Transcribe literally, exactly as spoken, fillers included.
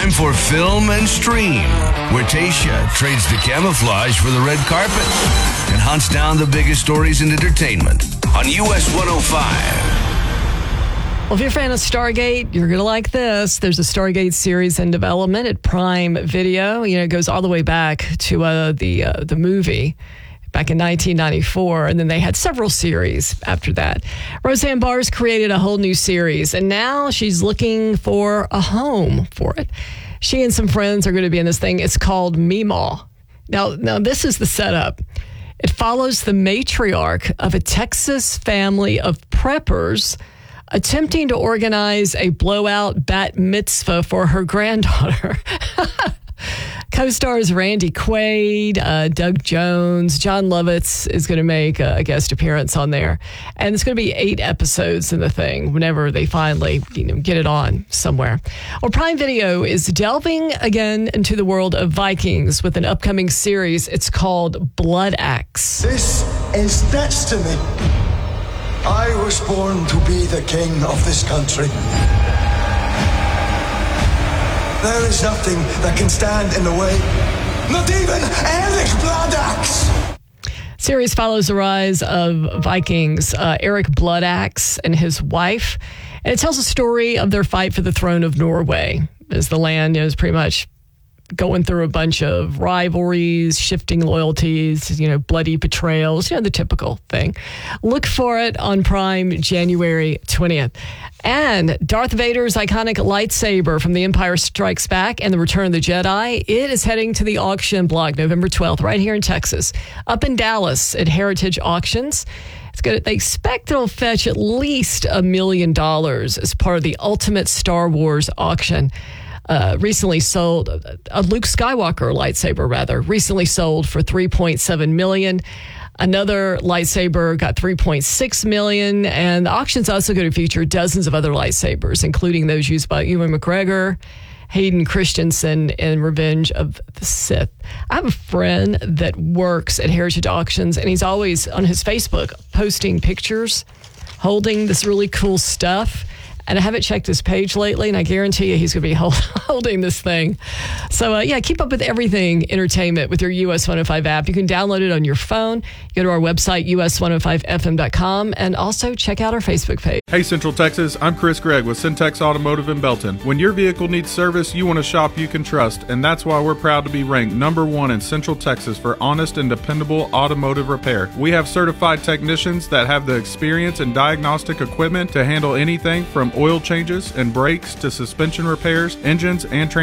time for Film and Stream, where Tayshia trades the camouflage for the red carpet and hunts down the biggest stories in entertainment on U S one oh five. Well, if you're a fan of Stargate, you're going to like this. There's a Stargate series in development at Prime Video. You know, it goes all the way back to uh, the uh, the movie back in nineteen ninety-four, and then they had several series after that. Roseanne Barr's created a whole new series, and now she's looking for a home for it. She and some friends are going to be in this thing. It's called Meemaw. Now, now this is the setup. It follows the matriarch of a Texas family of preppers attempting to organize a blowout bat mitzvah for her granddaughter. Co-stars Randy Quaid, uh, Doug Jones, John Lovitz is going to make a, a guest appearance on there. And it's going to be eight episodes in the thing whenever they finally, you know, get it on somewhere. Well, Prime Video is delving again into the world of Vikings with an upcoming series. It's called Blood Axe. This is destiny. I was born to be the king of this country. There is nothing that can stand in the way. Not even Eric Bloodaxe. Series follows the rise of Vikings, uh, Eric Bloodaxe and his wife. And it tells a story of their fight for the throne of Norway, as the land is pretty much going through a bunch of rivalries, shifting loyalties, you know, bloody betrayals, you know, the typical thing. Look for it on Prime January twentieth. And Darth Vader's iconic lightsaber from The Empire Strikes Back and The Return of the Jedi, it is heading to the auction block November twelfth, right here in Texas, up in Dallas at Heritage Auctions. It's good. They expect it'll fetch at least a million dollars as part of the Ultimate Star Wars auction. Uh, recently sold, a Luke Skywalker lightsaber, rather, recently sold for three point seven million dollars. Another lightsaber got three point six million dollars. And the auction's also going to feature dozens of other lightsabers, including those used by Ewan McGregor, Hayden Christensen, in Revenge of the Sith. I have a friend that works at Heritage Auctions, and he's always on his Facebook posting pictures holding this really cool stuff. And I haven't checked his page lately, and I guarantee you he's going to be hold, holding this thing. So, uh, yeah, keep up with everything entertainment with your U S one oh five app. You can download it on your phone. Go to our website, U S one oh five F M dot com, and also check out our Facebook page. Hey, Central Texas, I'm Chris Gregg with Syntex Automotive in Belton. When your vehicle needs service, you want a shop you can trust, and that's why we're proud to be ranked number one in Central Texas for honest and dependable automotive repair. We have certified technicians that have the experience and diagnostic equipment to handle anything from oil changes and brakes to suspension repairs, engines, and transmissions.